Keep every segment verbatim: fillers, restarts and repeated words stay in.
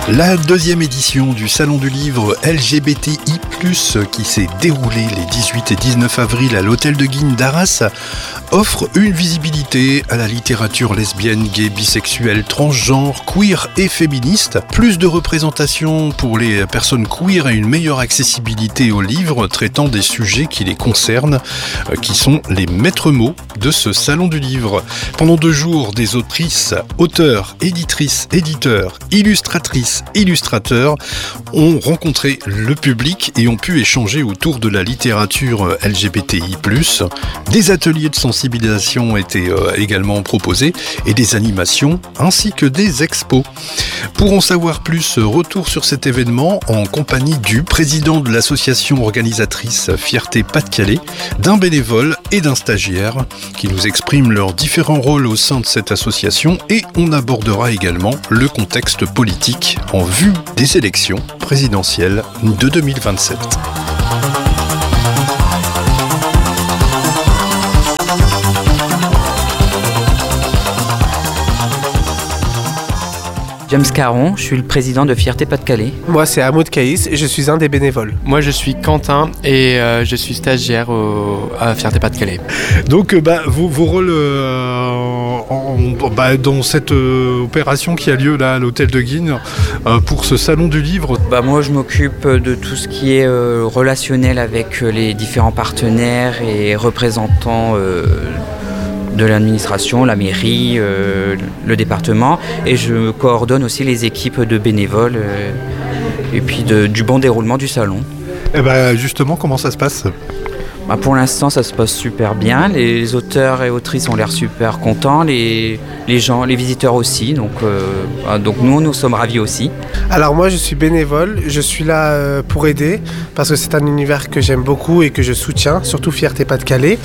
La deuxième édition du Salon du Livre L G B T I plus, qui s'est déroulée les dix-huit et dix-neuf avril à l'Hôtel de Guignes d'Arras, offre une visibilité à la littérature lesbienne, gay, bisexuelle, transgenre, queer et féministe, plus de représentation pour les personnes queer et une meilleure accessibilité aux livres traitant des sujets qui les concernent, qui sont les maîtres mots de ce Salon du Livre. Pendant deux jours, des autrices, auteurs, éditrices, éditeurs, illustratrices, illustrateurs ont rencontré le public et ont pu échanger autour de la littérature L G B T I plus. Des ateliers de sensibilisation ont été euh, également proposés et des animations ainsi que des expos. Pour en savoir plus, retour sur cet événement en compagnie du président de l'association organisatrice Fierté Pas-de-Calais, d'un bénévole et d'un stagiaire qui nous expriment leurs différents rôles au sein de cette association, et on abordera également le contexte politique en vue des élections présidentielles de deux mille vingt-sept. James Caron, je suis le président de Fierté Pas-de-Calais. Moi, c'est Hamoud Caïs et je suis un des bénévoles. Moi, je suis Quentin et euh, je suis stagiaire au, à Fierté Pas-de-Calais. Donc, bah, vos, vos rôles euh, en, bah, dans cette euh, opération qui a lieu là à l'Hôtel de Guignes euh, pour ce Salon du Livre. Bah, moi, je m'occupe de tout ce qui est euh, relationnel avec les différents partenaires et représentants euh, de l'administration, la mairie, euh, le département, et je coordonne aussi les équipes de bénévoles euh, et puis de, du bon déroulement du salon. Et bah justement, comment ça se passe ? Bah pour l'instant, ça se passe super bien. Les auteurs et autrices ont l'air super contents, les, les gens, les visiteurs aussi. Donc, euh, donc nous, nous sommes ravis aussi. Alors moi, je suis bénévole. Je suis là euh, pour aider parce que c'est un univers que j'aime beaucoup et que je soutiens, surtout Fierté Pas-de-Calais.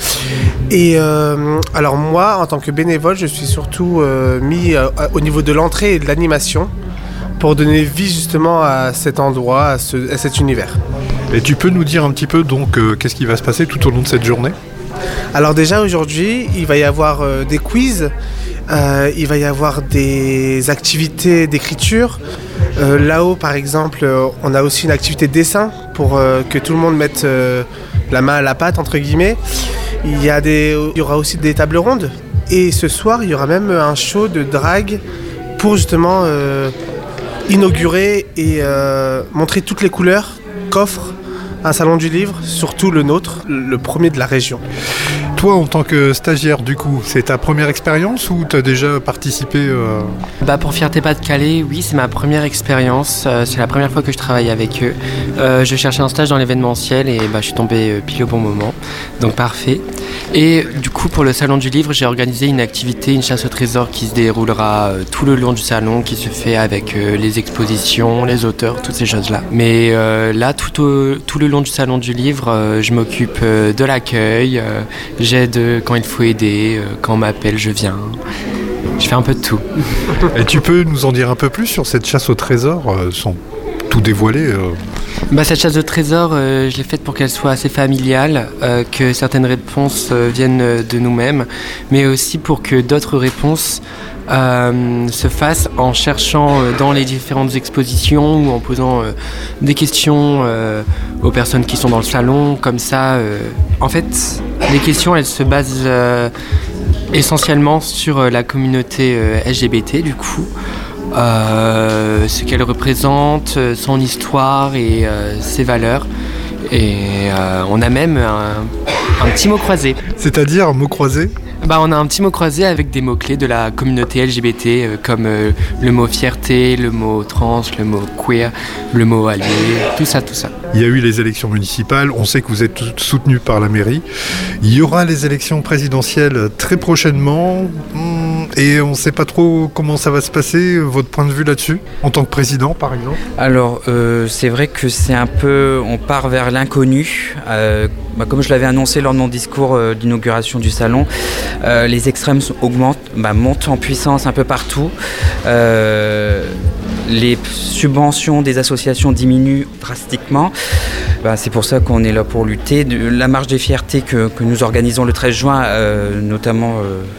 Et euh, alors moi, en tant que bénévole, je suis surtout euh, mis euh, au niveau de l'entrée et de l'animation pour donner vie justement à cet endroit, à, ce, à cet univers. Et tu peux nous dire un petit peu donc euh, qu'est-ce qui va se passer tout au long de cette journée ? Alors déjà aujourd'hui, il va y avoir euh, des quiz, euh, il va y avoir des activités d'écriture. Euh, là-haut par exemple, euh, on a aussi une activité de dessin pour euh, que tout le monde mette euh, la main à la pâte entre guillemets. Il y, a des, il y aura aussi des tables rondes. Et ce soir, il y aura même un show de drague pour justement euh, inaugurer et euh, montrer toutes les couleurs qu'offre un salon du livre, surtout le nôtre, le premier de la région. Toi, en tant que stagiaire, du coup, c'est ta première expérience ou tu as déjà participé euh... bah Pour Fierté Pas-de-Calais, oui, c'est ma première expérience. Euh, c'est la première fois que je travaille avec eux. Euh, je cherchais un stage dans l'événementiel et bah, je suis tombé euh, pile au bon moment. Donc parfait. Et du coup, pour le Salon du Livre, j'ai organisé une activité, une chasse au trésor qui se déroulera euh, tout le long du salon, qui se fait avec euh, les expositions, les auteurs, toutes ces choses-là. Mais euh, là, tout, au, tout le long du Salon du Livre, euh, je m'occupe euh, de l'accueil, euh, j'aide quand il faut aider, euh, quand on m'appelle, je viens. Je fais un peu de tout. Et tu peux nous en dire un peu plus sur cette chasse au trésor, euh, sans tout dévoiler euh... Bah, cette chasse de trésor, euh, je l'ai faite pour qu'elle soit assez familiale, euh, que certaines réponses euh, viennent de nous-mêmes, mais aussi pour que d'autres réponses euh, se fassent en cherchant euh, dans les différentes expositions ou en posant euh, des questions euh, aux personnes qui sont dans le salon, comme ça. Euh, en fait, les questions, elles se basent euh, essentiellement sur euh, la communauté euh, L G B T, du coup. Euh, ce qu'elle représente, son histoire et euh, ses valeurs. Et euh, on a même un, un petit mot croisé. C'est-à-dire un mot croisé ? Bah, on a un petit mot croisé avec des mots-clés de la communauté L G B T, euh, comme euh, le mot fierté, le mot trans, le mot queer, le mot allié, tout ça, tout ça. Il y a eu les élections municipales, on sait que vous êtes soutenu par la mairie. Il y aura les élections présidentielles très prochainement. Et on ne sait pas trop comment ça va se passer, votre point de vue là-dessus, en tant que président par exemple ? Alors, euh, c'est vrai que c'est un peu, on part vers l'inconnu. Euh, bah, comme je l'avais annoncé lors de mon discours euh, d'inauguration du salon, euh, les extrêmes augmentent, bah, montent en puissance un peu partout. Euh, les subventions des associations diminuent drastiquement. Bah, c'est pour ça qu'on est là pour lutter. De, la marche des fiertés que, que nous organisons le treize juin, euh, notamment... Euh,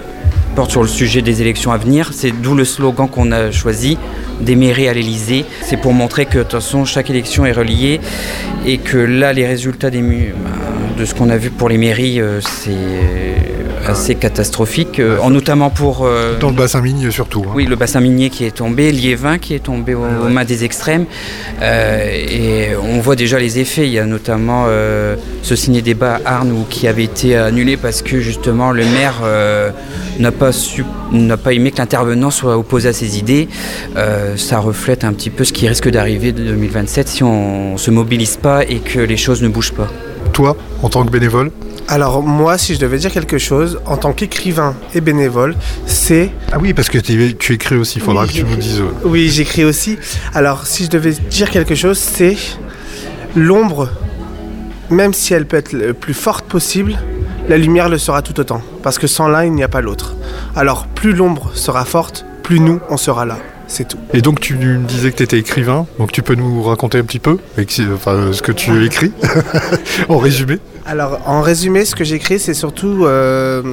porte sur le sujet des élections à venir. C'est d'où le slogan qu'on a choisi, des mairies à l'Élysée. C'est pour montrer que de toute façon chaque élection est reliée et que là les résultats des mu- de ce qu'on a vu pour les mairies, euh, c'est assez catastrophique, euh, en notamment pour... Euh, Dans le bassin minier surtout. Hein. Oui, le bassin minier qui est tombé, Liévin qui est tombé aux, aux mains des extrêmes. Euh, et on voit déjà les effets. Il y a notamment euh, ce ciné-débat à Arnes où, qui avait été annulé parce que justement le maire euh, n'a pas, su, n'a pas aimé que l'intervenant soit opposé à ses idées. Euh, ça reflète un petit peu ce qui risque d'arriver de deux mille vingt-sept si on ne se mobilise pas et que les choses ne bougent pas. Toi, en tant que bénévole ? Alors moi, si je devais dire quelque chose, en tant qu'écrivain et bénévole, c'est... Ah oui, parce que tu, tu écris aussi, il faudra Oui, que tu nous dises... Euh... Oui, j'écris aussi. Alors si je devais dire quelque chose, c'est l'ombre, même si elle peut être le plus forte possible, la lumière le sera tout autant. Parce que sans l'un, il n'y a pas l'autre. Alors plus l'ombre sera forte, plus nous, on sera là. C'est tout. Et donc tu me disais que tu étais écrivain, donc tu peux nous raconter un petit peu enfin, ce que tu écris, en résumé. Alors en résumé, ce que j'écris, c'est surtout... Euh